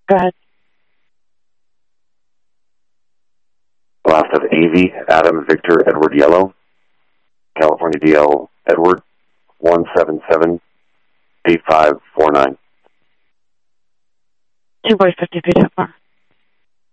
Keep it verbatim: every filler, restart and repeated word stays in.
Go ahead. Last of A V, Adam Victor Edward Yellow, California D L Edward, one seven seven eight five four nine. Two boys, fifty feet, how far?